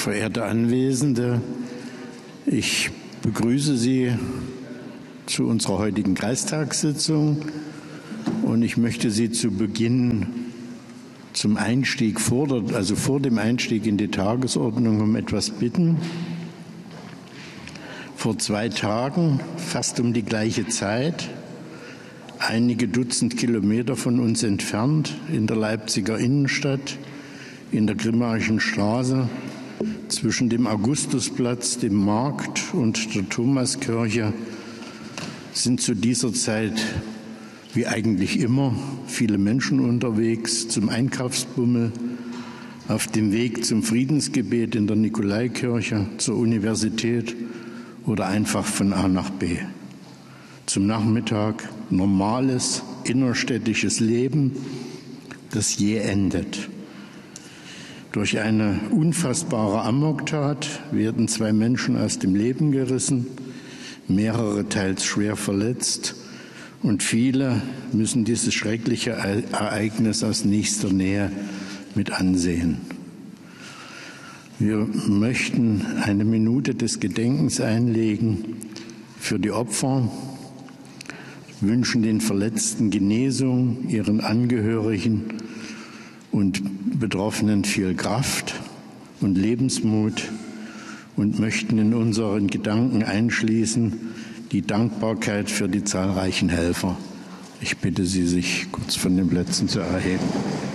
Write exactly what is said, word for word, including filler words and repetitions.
Verehrte Anwesende, ich begrüße Sie zu unserer heutigen Kreistagssitzung und ich möchte Sie zu Beginn zum Einstieg vor der, also vor dem Einstieg in die Tagesordnung um etwas bitten. Vor zwei Tagen, fast um die gleiche Zeit, einige Dutzend Kilometer von uns entfernt, in der Leipziger Innenstadt, in der Grimmaischen Straße, zwischen dem Augustusplatz, dem Markt und der Thomaskirche, sind zu dieser Zeit, wie eigentlich immer, viele Menschen unterwegs zum Einkaufsbummel, auf dem Weg zum Friedensgebet in der Nikolaikirche, zur Universität oder einfach von A nach B. Zum Nachmittag normales innerstädtisches Leben, das je endet. Durch eine unfassbare Amoktat werden zwei Menschen aus dem Leben gerissen, mehrere teils schwer verletzt und viele müssen dieses schreckliche Ereignis aus nächster Nähe mit ansehen. Wir möchten eine Minute des Gedenkens einlegen für die Opfer, wünschen den Verletzten Genesung, ihren Angehörigen und Betroffenen viel Kraft und Lebensmut und möchten in unseren Gedanken einschließen die Dankbarkeit für die zahlreichen Helfer. Ich bitte Sie, sich kurz von den Plätzen zu erheben.